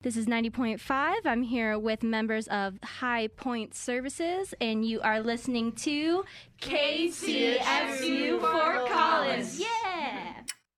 This is 90.5. I'm here with members of High Point Services, and you are listening to KCSM.